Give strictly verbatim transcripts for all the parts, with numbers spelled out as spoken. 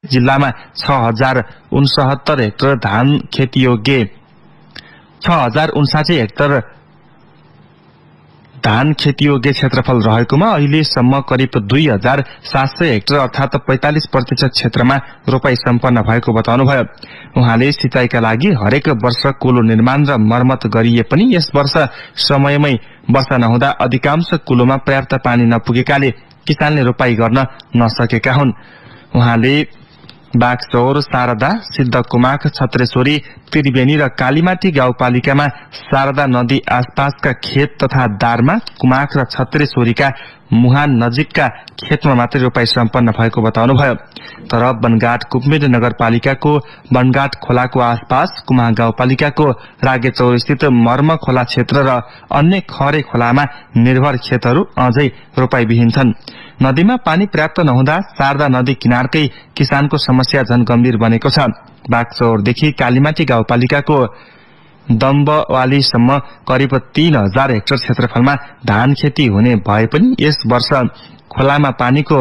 जिल्लामा छ हजार उनसत्तर हेक्टर धान खेतीयोग्य छ हजार उन्साठी हेक्टर धान खेतीयोग्य क्षेत्रफल रहेकोमा अहिलेसम्म करिब दुई हजार सात सय हेक्टर अर्थात पैंतालिस प्रतिशत क्षेत्रमा रोपाई सम्पन्न भएको बताउनुभयो। उहाँले सिंचाइका लागि हरेक वर्ष कुलो निर्माण र मर्मत गरिए पनि यस वर्ष समयमै वर्षा नहुँदा अधिकांश कुलोमा पर्याप्त पानी नपुगेकाले किसानले रोपाई गर्न नसकेका हुन्। उहाँले बागचौर, शारदा, सिद्धकुमाक, छत्रेश्वरी, त्रिवेणी र कालीमाटी गाउँपालिकामा शारदा नदी आसपासका खेत तथा दारमा, कुमाक र छत्रेश्वरीका मुहान नजिकका खेतमा मात्रै रोपाई सम्पन्न भएको बताउनुभयो। तर बनगाट कुपमेर नगरपालिकाको बनगाट खोलाको आसपास, कुमा गाउँपालिकाको रागेचौर स्थित मर्म खोला क्षेत्र र अन्य खरे खोलामा निर्भर खेतहरू अझै रोपाईविहीन छन्। नदीमा पानी पर्याप्त नहुँदा शारदा नदी किनारकै किसानको समस्या झन गम्भीर बनेको छ। बागचौरदेखि कालीमाटी गाउँपालिकाको दम्बवालीसम्म करिब तीन हजार हेक्टर क्षेत्रफलमा धान खेती हुने भए पनि यस वर्ष खोलामा पानीको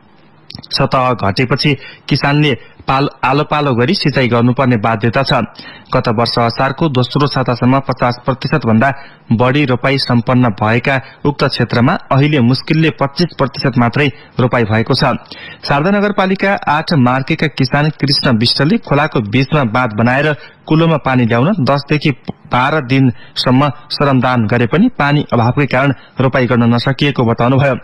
सतह घटेपछि किसानले पाल आलो पालो गरी सिंचाई गर्नुपर्ने बाध्यता छ। गत वर्ष असारको दोस्रो सातासम्म पचास प्रतिशत भन्दा बढ़ी रोपाई सम्पन्न भएका उक्त क्षेत्रमा अहिले मुस्किलले पच्चीस प्रतिशत मात्रै रोपाई भएको छ। शारदा नगरपालिका आठ मार्केका किसान कृष्ण विष्टले खोलाको बीचमा बाँध बनाएर कुलोमा पानी ल्याउन दसदेखि बाह्र दिनसम्म श्रमदान गरे पनि पानी अभावकै कारण रोपाई गर्न नसकिएको बताउनुभयो।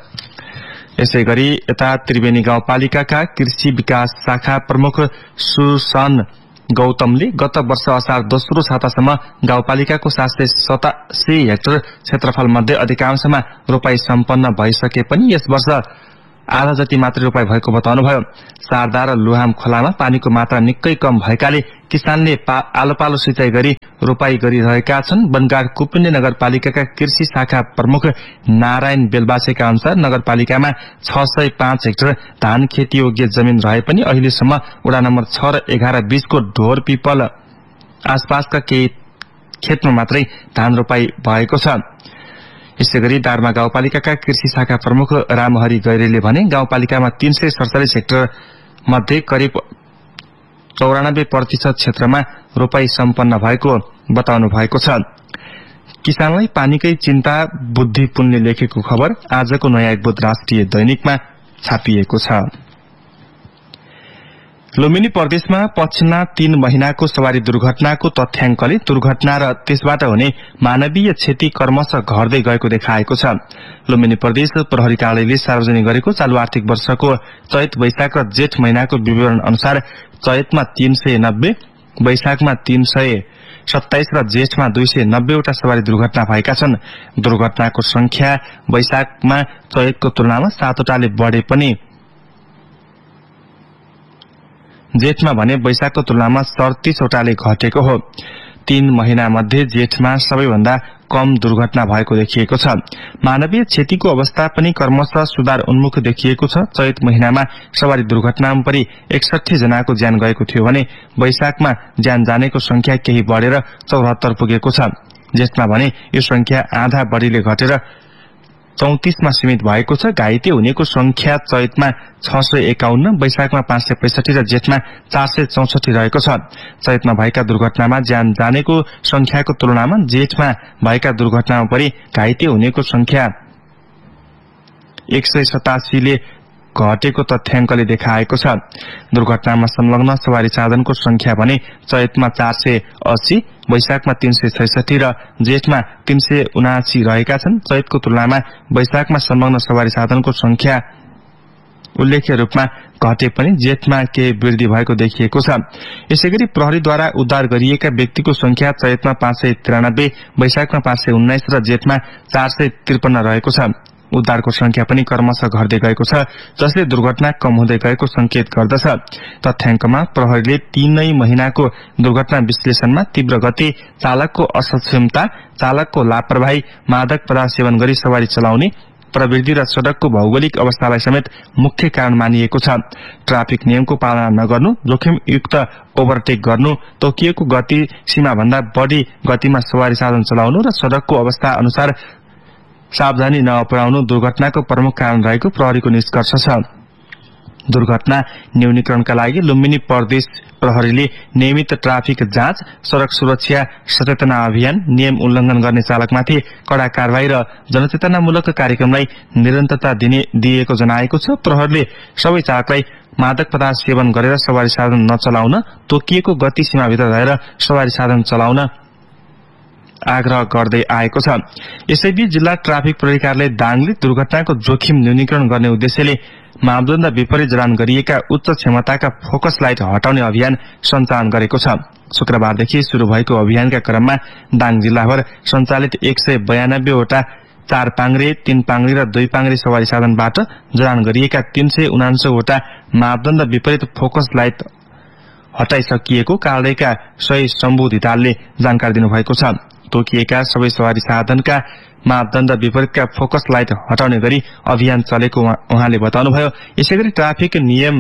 यसै गरी यता त्रिवेणी गाउँपालिकाका कृषि विकास शाखा प्रमुख सुसन गौतमले गत वर्ष असार दोस्रो सातासम्म गाउँपालिकाको सात सय सतासी हेक्टर क्षेत्रफल मध्ये अधिकांशमा रोपाई सम्पन्न भइसके पनि यस वर्ष आधा जति मात्रै रोपाई भएको बताउनुभयो। शारदा र लुहाम खोलामा पानीको मात्रा निकै कम भएकाले किसानले आलो पालो सिंचाई गरी रोपाई गरिरहेका छन्। बनगाड कुपिन्ने नगरपालिकाका कृषि शाखा प्रमुख नारायण बेलबासेका अनुसार नगरपालिकामा छ सय पाँच हेक्टर धान खेतीयोग्य जमिन रहे पनि अहिलेसम्म वडा नम्बर छ र एघार बीसको ढोर पिपल आसपासका केही खेतमा मात्रै धान रोपाई भएको छ। यसैगरी दारमा गाउँपालिकाका कृषि शाखा प्रमुख रामहरि गैरेले भने गाउँपालिकामा तीन सय सडचालिस हेक्टर मध्ये करिब चौरानब्बे प्रतिशत क्षेत्रमा रोपाई सम्पन्न भएको बताउनु भएको छ। किसानलाई पानीकै चिन्ता बुद्धि पुनले लेखेको खबर आजको नयाँ एकबुध राष्ट्रिय दैनिकमा छापिएको छ। लुम्बिनी प्रदेशमा पछिल्ला तीन महिनाको सवारी दुर्घटनाको तथ्याङ्कले दुर्घटना र त्यसबाट हुने मानवीय क्षति क्रमशः घट्दै गएको देखाएको छ। लुम्बिनी प्रदेश प्रहरी कार्यालयले सार्वजनिक गरेको चालू आर्थिक वर्षको चैत वैशाख र जेठ महिनाको विवरण अनुसार चैतमा तीन सय नब्बे, वैशाखमा तीन सय सत्ताइस र जेठमा दुई सय नब्बेवटा सवारी दुर्घटना भएका छन्। दुर्घटनाको संख्या वैशाखमा चैतको तुलनामा सातवटाले बढे पनि जेठमा भने वैशाखको तुलनामा सडतीसवटाले घटेको हो। तीन महिना मध्ये जेठमा सबैभन्दा कम दुर्घटना भएको देखिएको छ। मानवीय क्षतिको अवस्था पनि क्रमशः सुधार उन्मुख देखिएको छ। चैत महिनामा सवारी दुर्घटनामा पनि एकसठी जनाको ज्यान गएको थियो भने वैशाखमा ज्यान जानेको संख्या केही बढेर चौहत्तर पुगेको छ। जेठमा भने यो संख्या आधा बढीले घटेर चौतिसमा सीमित भएको छ। घाइते हुनेको संख्या चैतमा छ सय एकाउन्न, वैशाखमा पाँच सय पैंसठी र जेठमा चार सय चौसठी रहेको छ। चैतमा भएका दुर्घटनामा ज्यान जानेको संख्याको तुलनामा जेठमा भएका दुर्घटनामा पनि घाइते हुनेको संख्या एक सय सतासीले घटेको तथ्याङ्कले देखाएको छ। दुर्घटनामा संलग्न सवारी साधनको संख्या भने चैतमा चार सय अस्सी, वैशाखमा तीन सय छैसठी र जेठमा तीन सय उनासी रहेका छन्। चैतको तुलनामा वैशाखमा संलग्न सवारी साधनको संख्या उल्लेख्य रूपमा घटे पनि जेठमा केही वृद्धि भएको देखिएको छ। यसैगरी प्रहरीद्वारा उद्धार गरिएका व्यक्तिको संख्या चैतमा पाँच सय त्रियानब्बे, वैशाखमा पाँच सय उन्नाइस र जेठमा चार सय त्रिपन्न रहेको छ। उद्धारको संख्या पनि क्रमशः घट्दै गएको छ, जसले दुर्घटना कम हुँदै गएको संकेत गर्दछ। तथ्याङ्कमा प्रहरीले तीनै महिनाको दुर्घटना विश्लेषणमा तीव्र गति, चालकको असक्षमता, चालकको लापरवाही, मादक पदार्थ सेवन गरी सवारी चलाउने प्रवृत्ति र सड़कको भौगोलिक अवस्थालाई समेत मुख्य कारण मानिएको छ। ट्राफिक नियमको पालना नगर्नु, जोखिमयुक्त ओभरटेक गर्नु, तोकिएको गति सीमा भन्दा बढ़ी गतिमा सवारी साधन चलाउनु र सड़कको अवस्था अनुसार सावधानी नअपनाउनु दुर्घटनाको प्रमुख कारण रहेको प्रहरीको निष्कर्ष छ। दुर्घटना न्यूनीकरणका लागि लुम्बिनी प्रदेश प्रहरीले नियमित ट्राफिक जाँच, सड़क सुरक्षा सचेतना अभियान, नियम उल्लंघन गर्ने चालकमाथि कड़ा कारवाही र जनचेतनामूलक कार्यक्रमलाई निरन्तरता दिने दिएको जनाएको छ। प्रहरीले सबै चालकलाई मादक पदार्थ सेवन गरेर सवारी साधन नचलाउन, तोकिएको गति सीमाभित्र रहेर सवारी साधन चलाउन आग्रह गर्दै आएको छ। यसैबीच जिल्ला ट्राफिक प्रहरी कार्यालय दाङले दुर्घटनाको जोखिम न्यूनीकरण गर्ने उद्देश्यले मापदण्ड विपरीत जडान गरिएका उच्च क्षमताका फोकस लाइट हटाउने अभियान सञ्चालन गरेको छ। शुक्रबारदेखि शुरू भएको अभियानका क्रममा दाङ जिल्लाभर सञ्चालित एक सय बयानब्बेवटा चार पाङ्ग्रे, तीन पाङ्ग्रे र दुई पाङ्ग्रे सवारी साधनबाट जडान गरिएका तीन सय उनान्सयवटा मापदण्ड विपरीत फोकस लाइट हटाइसकिएको कार्यालयका सही शम्भु धितालले जानकारी दिनुभएको छ। तोकिएका सबै सवारी साधनका मापदण्ड विपरीतका फोकस लाइट हटाउने गरी अभियान चलेको उहाँले बताउनुभयो। यसैगरी ट्राफिक नियम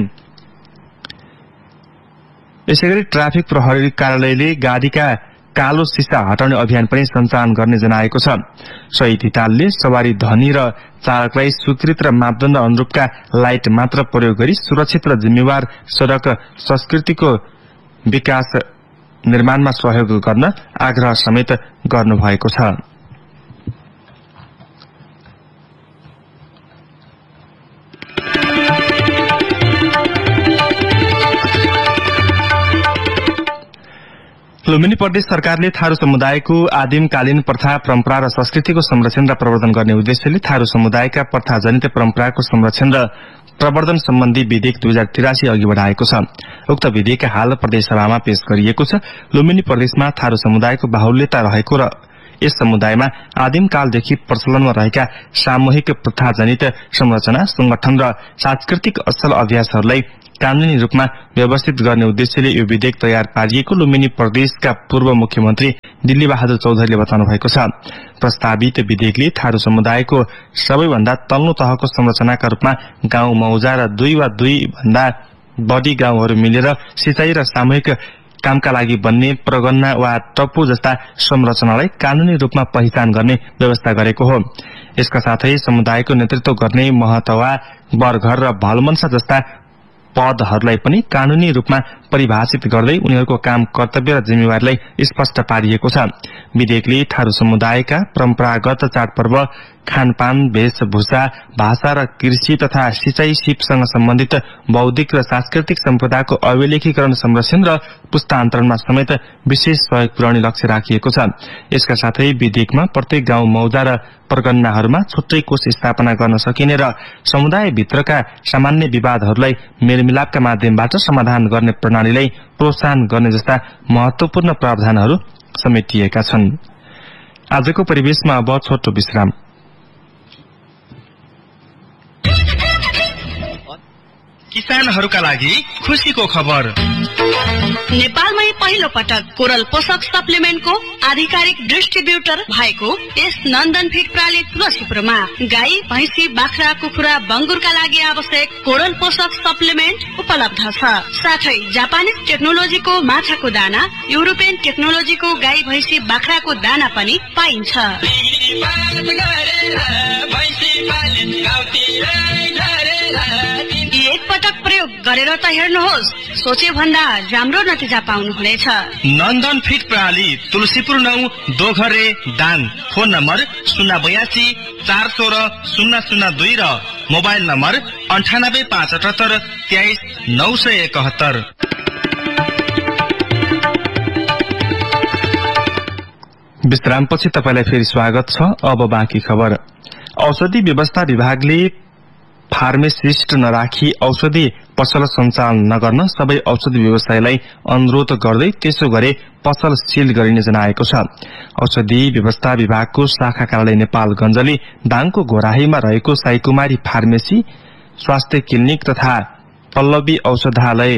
यसैगरी ट्राफिक प्रहरी कार्यालयले गाडीका कालो सिसा हटाउने अभियान पनि सञ्चालन गर्ने जनाएको छ। शहीद हितालले सवारी धनी र चालकलाई स्वीकृत र मापदण्ड अनुरूपका लाइट मात्र प्रयोग गरी सुरक्षित र जिम्मेवार सड़क संस्कृतिको विकास निर्माणमा सहयोग गर्न आग्रह समेत गर्नुभएको छ। लुम्बिनी प्रदेश सरकारले थारू समुदायको आदिमकालीन प्रथा, परम्परा र संस्कृतिको संरक्षण र प्रवर्धन गर्ने उद्देश्यले थारू समुदायका प्रथाजनित परम्पराको संरक्षण र प्रवर्धन सम्बन्धी विधेयक दुई हजार तिरासी अघि बढ़ाएको छ। उक्त विधेयक हाल प्रदेश सभामा पेश गरिएको छ। लुम्बिनी प्रदेशमा थारू समुदायको बाहुल्यता रहेको र यस समुदायमा आदिमकालदेखि प्रचलनमा रहेका सामूहिक प्रथाजनित संरचना, संगठन र सांस्कृतिक असल अभ्यासहरूलाई कानूनी रूपमा व्यवस्थित गर्ने उद्देश्यले यो विधेयक तयार पारिएको लुम्बिनी प्रदेशका पूर्व मुख्यमन्त्री दिल्ली बहादुर चौधरीले बताउनु भएको छ। प्रस्तावित विधेयकले थारू समुदायको सबैभन्दा तल्लो तहको संरचनाका रूपमा गाउँ मौजा र दुई वा दुई भन्दा बढी गाउँहरू मिलेर सिंचाई र सामूहिक कामका लागि बन्ने प्रगन्ना वा टप्पु जस्ता संरचनालाई कानूनी रूपमा पहिचान गर्ने व्यवस्था गरेको हो। यसका साथै समुदायको नेतृत्व गर्ने महतवा, बरघर र भलमन्सा जस्ता पदहरूलाई पनि कानूनी रूपमा परिभाषित गर्दै उनीहरूको काम, कर्तव्य र जिम्मेवारीलाई स्पष्ट पारिएको छ। विधेयकले थारू समुदायका परम्परागत चाडपर्व, खानपान, वेशभूषा, भाषा र कृषि तथा सिंचाई सिपसँग सम्बन्धित बौद्धिक र सांस्कृतिक सम्पदाको अभिलेखीकरण, संरक्षण र पुस्तान्तरणमा समेत विशेष सहयोग पुर्याउने लक्ष्य राखिएको छ। यसका साथै विधेयकमा प्रत्येक गाउँ मौजा र परगन्नाहरूमा छुट्टै कोष स्थापना गर्न सकिने र समुदायभित्रका सामान्य विवादहरूलाई मेलमिलापका माध्यमबाट समाधान गर्ने प्रणालीलाई प्रोत्साहन गर्ने जस्ता महत्वपूर्ण प्रावधानहरू समेटिएका छन्। आजको परिवेशमा अब छोटो विश्राम। किसानहरूका लागि खुशीको खबर। नेपालमै पहिलो पटक कोरल पोषक सप्लिमेन्टको आधिकारिक डिस्ट्रिब्युटर भएको यस नन्दन फिड प्रणाली तुलसीपुरमा गाई, भैँसी, बाख्रा, कुखुरा, बङ्गुरका लागि आवश्यक कोरल पोषक सप्लिमेन्ट उपलब्ध छ। साथै जापानिज टेक्नोलोजीको माछाको दाना, युरोपियन टेक्नोलोजीको गाई, भैँसी, बाख्राको दाना पनि पाइन्छ। एक पटक प्रयोग गरेर त हेर्नुहोस्, सोचे भन्दा राम्रो नतिजा पाउनुहुनेछ। नन्दन फिड प्रणाली तुलसीपुर नौ दोघरे दाङ। फोन नम्बर शून्य बयासी चार सोह्र शून्य शून्य दुई र मोबाइल नम्बर अन्ठानब्बे पाँच अठहत्तर तेइस नौ सय एकहत्तर। विश्रामपछि तपाईँलाई फेरि स्वागत छ। अब बाँकी खबर। औषधि व्यवस्था विभागले फार्मेसिस्ट नराखी औषधि पसल सञ्चालन नगर्न सबै औषधि व्यवसायीलाई अनुरोध गर्दै त्यसो गरे पसल सील गरिने जनाएको छ। औषधि व्यवस्था विभागको शाखा कार्यालय नेपालगञ्जले दाङको घोराहीमा रहेको साईकुमारी फार्मेसी, स्वास्थ्य क्लिनिक तथा पल्लवी औषधालय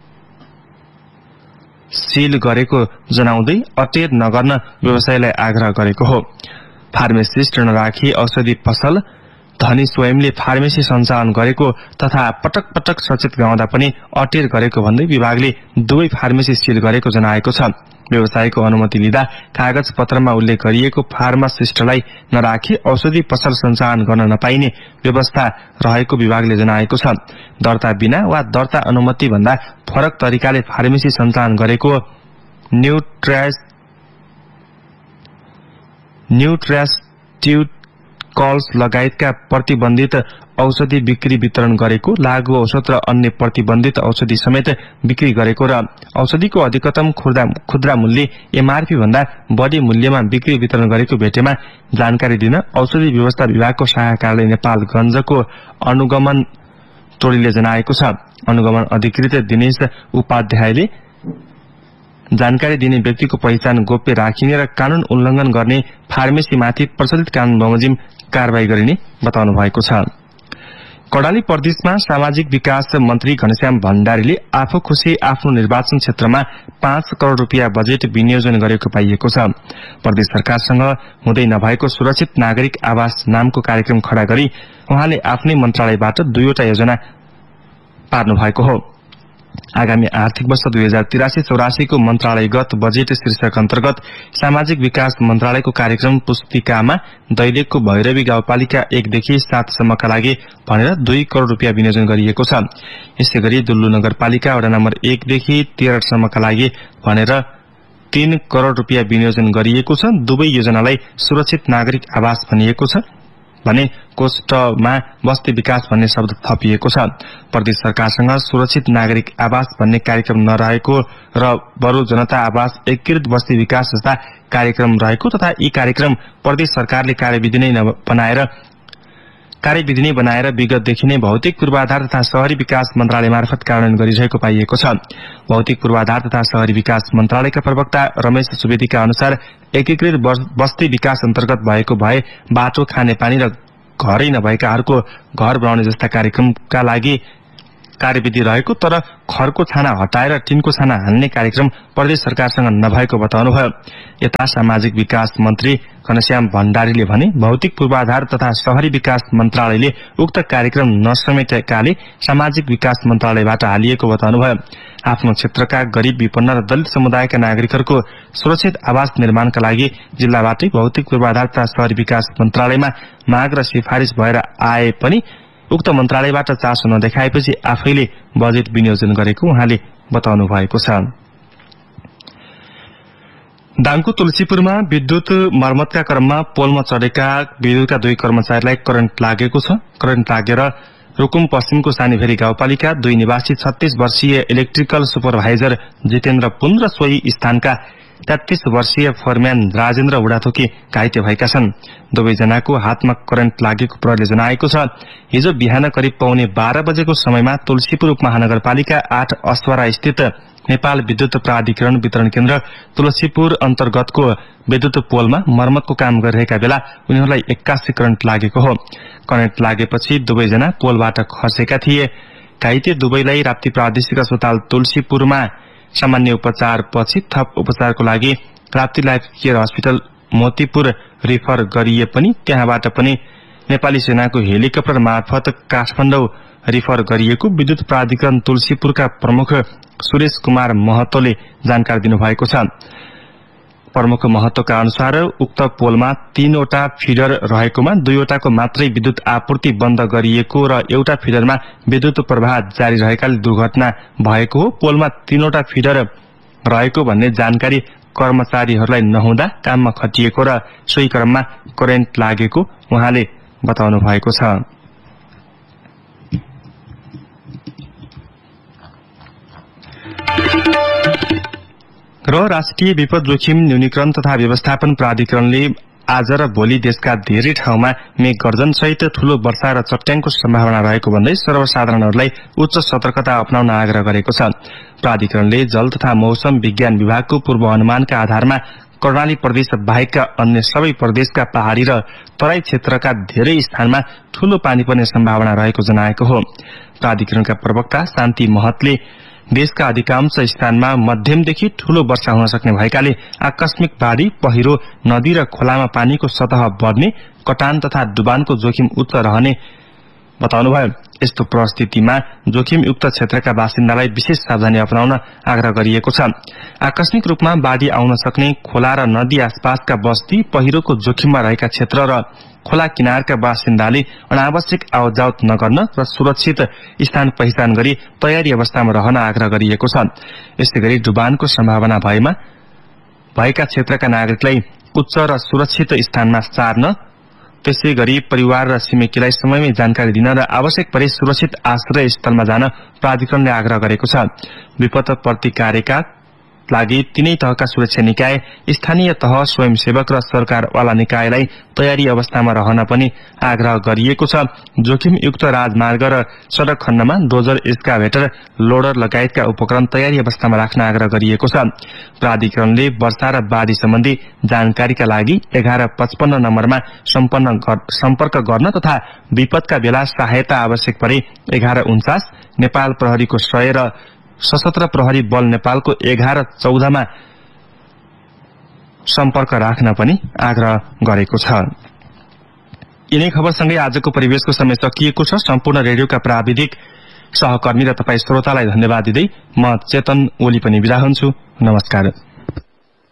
सील गरेको जनाउँदै अटेर नगर्न व्यवसायीलाई आग्रह गरेको हो। फार्मेसिस्ट नराखी औषधि पसल धनी स्वयंले फार्मेसी सञ्चालन गरेको तथा पटक पटक सचेत गराउँदा पनि अटेर गरेको भन्दै विभागले दुवै फार्मेसी सिल गरेको जनाएको छ। व्यवसायको अनुमति लिँदा कागज पत्रमा उल्लेख गरिएको फार्मासिस्टलाई नराखी औषधि पसल सञ्चालन गर्न नपाइने व्यवस्था रहेको विभागले जनाएको छ। दर्ता बिना वा दर्ता अनुमति भन्दा फरक तरिकाले फार्मेसी सञ्चालन गरेको न्युट्रास न्युट्रास्टिकल्स लगायतका प्रतिबन्धित औषधि बिक्री वितरण गरेको, लागू औषध र अन्य प्रतिबन्धित औषधि समेत बिक्री गरेको र औषधिको अधिकतम खुद्रा मूल्य एमआरपी भन्दा बढी मूल्यमा बिक्री वितरण गरेको भेटेमा जानकारी दिन औषधि व्यवस्था विभागको सहायक कार्यालय नेपालगञ्जको अनुगमन टोलीले जनाएको छ। अनुगमन अधिकृत दिनेश उपाध्यायले जानकारी दिने व्यक्तिको पहिचान गोप्य राखिने र कानून उल्लंघन गर्ने फार्मेसीमाथि प्रचलित कानून बमोजिम कारवाही गरिने बताउनु भएको छ। कर्णाली प्रदेशमा सामाजिक विकास मन्त्री घनश्याम भण्डारीले आफू खुशी आफ्नो निर्वाचन क्षेत्रमा पाँच करोड़ रूपियाँ बजेट विनियोजन गरेको पाइएको छ। प्रदेश सरकारसँग हुँदै नभएको सुरक्षित नागरिक आवास नामको कार्यक्रम खड़ा गरी उहाँले आफ्नै मन्त्रालयबाट दुईवटा योजना पार्नु भएको हो। आगामी आर्थिक वर्ष दुई हजार तिरासी चौरासी को मन्त्रालयगत बजेट शीर्षक अन्तर्गत सामाजिक विकास मन्त्रालयको कार्यक्रम पुस्तिकामा दैलेखको भैरवी गाउँपालिका एकदेखि सातसम्मका लागि भनेर दुई करोड़ रूपियाँ विनियोजन गरिएको छ। यसै गरी दुल्लु नगरपालिका वडा नम्बर एकदेखि तेह्रसम्मका लागि भनेर तीन करोड़ रूपियाँ विनियोजन गरिएको छ। दुवै योजनालाई सुरक्षित नागरिक आवास भनिएको छ भने कोष्टमा बस्ती विकास भन्ने शब्द थपिएको छ। प्रदेश सरकारसँग सुरक्षित नागरिक आवास भन्ने कार्यक्रम नरहेको र बरु जनता आवास एकीकृत बस्ती विकास जस्ता कार्यक्रम रहेको तथा यी कार्यक्रम प्रदेश सरकारले कार्यविधि नै बनाएर कार्यविधि नै बनाएर विगतदेखि नै भौतिक पूर्वाधार तथा शहरी विकास मन्त्रालय मार्फत कार्यान्वयन गरिरहेको पाइएको छ। भौतिक पूर्वाधार तथा शहरी विकास मन्त्रालयका प्रवक्ता रमेश सुवेदीका अनुसार एकीकृत बस्ती विकास अन्तर्गत भएको भए बाटो, खानेपानी र घरै नभएकाहरूको घर बनाउने जस्ता कार्यक्रमका लागि कार्यविधि रहेको, तर खरको छाना हटाएर टिनको छाना हाल्ने कार्यक्रम प्रदेश सरकारसँग नभएको बताउनुभयो। यता सामाजिक विकास मन्त्री घनश्याम भण्डारीले भने भौतिक पूर्वाधार तथा शहरी विकास मन्त्रालयले उक्त कार्यक्रम नसमेटेकाले सामाजिक विकास मन्त्रालयबाट हालिएको बताउनुभयो। आफ्नो क्षेत्रका गरीब, विपन्न र दलित समुदायका नागरिकहरूको सुरक्षित आवास निर्माणका लागि जिल्लाबाटै भौतिक पूर्वाधार तथा शहरी विकास मन्त्रालयमा माग र सिफारिश भएर आए पनि उक्त मन्त्रालयबाट चासो नदेखाएपछि आफैले बजेट विनियोजन गरेको उहाँले बताउनु भएको छ। दाङको तुलसीपुरमा विद्युत मर्मतका क्रममा पोलमा चढेका विद्युतका दुई कर्मचारीलाई करेन्ट लागेको छ। करेन्ट लागेर रुकुम पश्चिमको सानीभेरी गाउँपालिका दुई निवासी छत्तीस वर्षीय इलेक्ट्रिकल सुपरभाइजर जितेन्द्र पुन र सोही स्थानका तेत्तीस वर्षीय फोरम्यान राजेन्द्र उडाथोकी घाइते भएका छन्। दुवैजनाको हातमा करेन्ट लागेको प्रहरीले जनाएको छ। हिजो बिहान करिब पौने बाह्र बजेको समयमा तुलसीपुर उपमहानगरपालिका आठ अस्वारा स्थित नेपाल विद्युत प्राधिकरण वितरण केन्द्र तुलसीपुर अन्तर्गतको विद्युत पोलमा मर्मतको काम गरिरहेका बेला उनीहरूलाई एक्कासी करेन्ट लागेको हो। करेन्ट लागेपछि दुवैजना पोलबाट खसेका थिए। घाइते दुवैलाई राप्ती प्रादेशिक अस्पताल तुलसीपुरमा सामान्य उपचार पछि थप उपचारको लागि Rapti life care hospital Motipur refer गरिए पनि त्यहाँबाट पनि नेपाली सेनाको हेलिकप्टर मार्फत काठमाडौँ रिफर गरिएको विद्युत प्राधिकरण तुलसीपुरका प्रमुख सुरेश कुमार महतोले जानकारी दिनुभएको छ। प्रमुख महतोका अनुसार उक्त पोलमा तीनवटा फिडर रहेकोमा दुईवटाको मात्रै विद्युत आपूर्ति बन्द गरिएको र एउटा फिडरमा विद्युत प्रवाह जारी रहेकाले दुर्घटना भएको हो। पोलमा तीनवटा फिडर रहेको भन्ने जानकारी कर्मचारीहरूलाई नहुँदा काममा खटिएको र सोही क्रममा करेन्ट लागेको उहाँले बताउनु भएको छ। र राष्ट्रिय विपद जोखिम न्यूनीकरण तथा व्यवस्थापन प्राधिकरणले आज र भोलि देशका धेरै ठाउँमा मेघ गर्जन सहित ठूलो वर्षा र चट्याङको सम्भावना रहेको भन्दै सर्वसाधारणहरूलाई उच्च सतर्कता अपनाउन आग्रह गरेको छ। प्राधिकरणले जल तथा मौसम विज्ञान विभागको पूर्वानुमानका आधारमा कर्णाली प्रदेश बाहेकका अन्य सबै प्रदेशका पहाड़ी र तराई क्षेत्रका धेरै स्थानमा ठूलो पानी पर्ने सम्भावना रहेको जनाएको हो। प्राधिकरणका प्रवक्ता शान्ति महतले देशका अधिकांश स्थानमा मध्यमदेखि ठूलो वर्षा हुन सक्ने भएकाले आकस्मिक बाढ़ी, पहिरो, नदी र खोलामा पानीको सतह बढ्ने, कटान तथा डुबानको जोखिम उच्च रहने बताउनुभयो। यस्तो परिस्थितिमा जोखिमयुक्त क्षेत्रका बासिन्दालाई विशेष सावधानी अपनाउन आग्रह गरिएको छ। आकस्मिक रूपमा बाढ़ी आउन सक्ने खोला र नदी आसपासका बस्ती, पहिरोको जोखिममा रहेका क्षेत्र र खोला किनारका बासिन्दाले अनावश्यक आवतजावत नगर्न र सुरक्षित स्थान पहिचान गरी तयारी अवस्थामा रहन आग्रह गरिएको छ। यसैगरी डुबानको सम्भावना भएमा भएका क्षेत्रका नागरिकलाई उच्च र सुरक्षित स्थानमा सार्न, त्यसैगरी परिवार र छिमेकीलाई समयमै जानकारी दिन र आवश्यक परे सुरक्षित आश्रय स्थलमा जान प्राधिकरणले आग्रह गरेको छ। विपद प्रतिकारका लागि तीनै तहका सुरक्षा निकाय, स्थानीय तह, स्वयंसेवक र सरकारवाला निकायलाई तयारी अवस्थामा रहन पनि आग्रह गरिएको छ। जोखिमयुक्त राजमार्ग र सड़क खण्डमा डोजर, एक्सकाभेटर, लोडर लगायतका उपकरण तयारी अवस्थामा राख्न आग्रह गरिएको छ। प्राधिकरणले वर्षा र बाढ़ी सम्बन्धी जानकारीका लागि एघार पचपन्न नम्बरमा सम्पर्क गर्न तथा विपदका बेला सहायता आवश्यक परे एघार उन्चास, नेपाल प्रहरीको सय र सशस्त्र प्रहरी बल नेपालको एघार चौधमा सम्पर्क राख्न पनि आग्रह गरेको छ। यिनै खबरसँगै आजको परिवेशको समय सकिएको छ। सम्पूर्ण रेडियोका प्राविधिक सहकर्मी र तपाई श्रोतालाई धन्यवाद दिँदै म चेतन ओली पनि बिदा हुन्छु। नमस्कार।